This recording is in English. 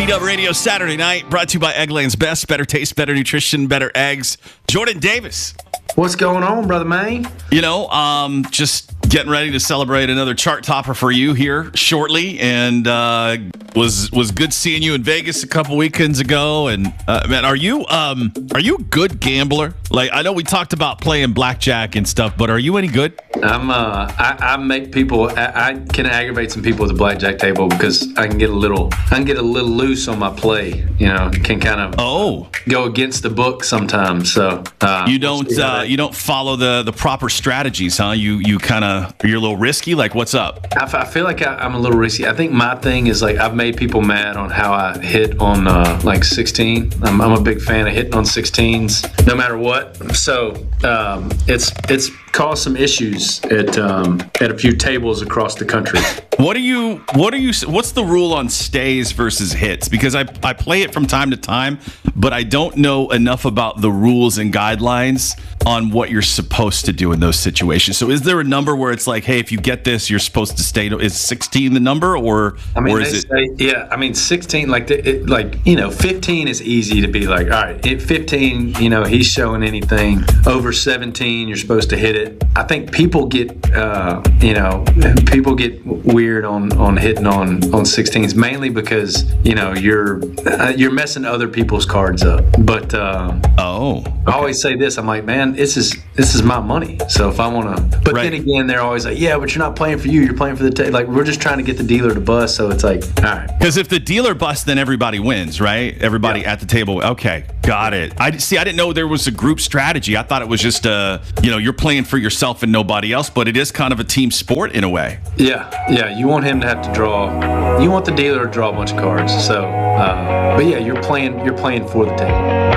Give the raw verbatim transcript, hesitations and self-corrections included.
Beat Up Radio Saturday night, brought to you by Eggland's Best. Better taste, better nutrition, better eggs. Jordan Davis. What's going on, brother man? You know, um, just getting ready to celebrate another chart topper for you here shortly, and uh, was was good seeing you in Vegas a couple weekends ago. And uh, man, are you um, are you a good gambler? Like, I know we talked about playing blackjack and stuff, but are you any good? I'm uh, I, I make people. I, I can aggravate some people at the blackjack table because I can get a little. I can get a little loose on my play. You know, can kind of oh go against the book sometimes. So uh, you don't we'll uh, you don't follow the the proper strategies, huh? You you kind of you're a little risky. Like, what's up? I, I feel like I, I'm a little risky. I think my thing is like I've made people mad on how I hit on uh, like sixteen. I'm, I'm a big fan of hitting on sixteens, no matter what. So um, it's it's caused some issues at um, at a few tables across the country. What are you? What are you? What's the rule on stays versus hits? Because I I play it from time to time, but I don't know enough about the rules and guidelines on what you're supposed to do in those situations. So, is there a number where it's like, hey, if you get this, you're supposed to stay? Is sixteen the number, or I mean, or is it? Say, yeah, I mean, sixteen, like the, it, like you know, fifteen is easy to be like, all right, at fifteen, you know, he's showing anything over seventeen, you're supposed to hit it. I think people get, uh, you know, people get weird on, on hitting on, on sixteens, mainly because you know you're uh, you're messing other people's cards up. But uh, oh, okay. I always say this, I'm like, man, this is this is my money. So if I want to, but right. then again, they're always like, yeah, but you're not playing for you, you're playing for the ta-. Like we're just trying to get the dealer to bust. So it's like, all right, because if the dealer busts, then everybody wins, right? Everybody yeah. at the table. Okay, got it. I see. I didn't know there was a group strategy. I thought it was just uh, you know, you're playing for yourself and nobody else, but it is kind of a team sport in a way. Yeah, yeah. You want him to have to draw. You want the dealer to draw a bunch of cards. So, uh, but yeah, you're playing. You're playing for the table.